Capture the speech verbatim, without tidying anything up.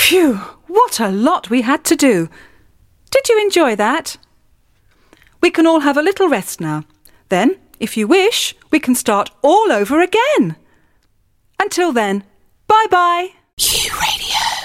Phew, what a lot we had to do. Did you enjoy that? We can all have a little rest now. Then, if you wish, we can start all over again. Until then, bye-bye. You Radio.